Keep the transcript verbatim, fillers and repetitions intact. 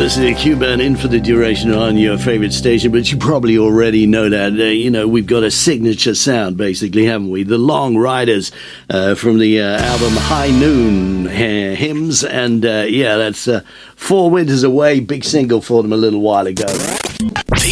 Listening to Q-Burn in for the duration on your favorite station, but you probably already know that. Uh, you know, we've got a signature sound, basically, haven't we? The Long Riders uh, from the uh, album High Noon uh, Hymns, and uh, yeah, that's uh, Four Winters Away, big single for them a little while ago. P